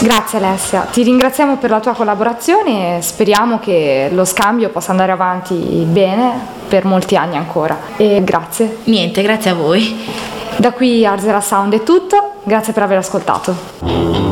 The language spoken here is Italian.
Grazie Alessia, ti ringraziamo per la tua collaborazione e speriamo che lo scambio possa andare avanti bene per molti anni ancora. E grazie. Niente, grazie a voi. Da qui Arzera Sound è tutto, grazie per aver ascoltato.